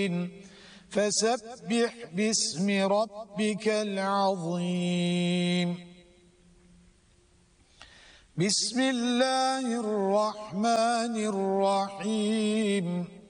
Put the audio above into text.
فسبح باسم ربك العظيم. بسم الله الرحمن الرحيم.